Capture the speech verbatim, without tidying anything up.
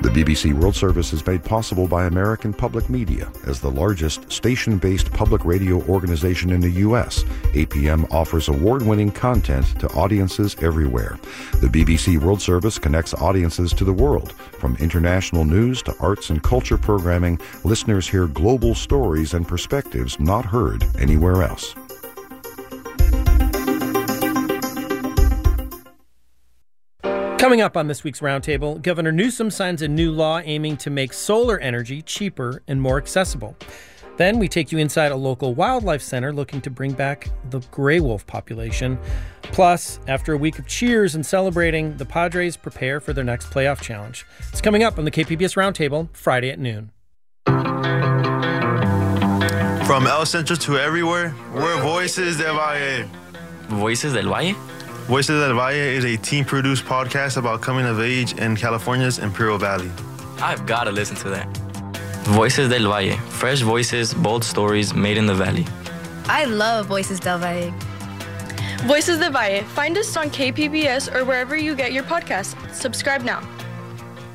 The B B C World Service is made possible by American Public Media. As the largest station-based public radio organization in the U S, A P M offers award-winning content to audiences everywhere. The B B C World Service connects audiences to the world. From international news to arts and culture programming, listeners hear global stories and perspectives not heard anywhere else. Coming up on this week's Roundtable, Governor Newsom signs a new law aiming to make solar energy cheaper and more accessible. Then we take you inside a local wildlife center looking to bring back the gray wolf population. Plus, after a week of cheers and celebrating, the Padres prepare for their next playoff challenge. It's coming up on the K P B S Roundtable, Friday at noon. From El Centro to everywhere, we're Voices del Valle. Voices del Valle? Voices del Valle is a team-produced podcast about coming of age in California's Imperial Valley. I've got to listen to that. Voices del Valle. Fresh voices, bold stories made in the valley. I love Voices del Valle. Voices del Valle. Find us on K P B S or wherever you get your podcasts. Subscribe now.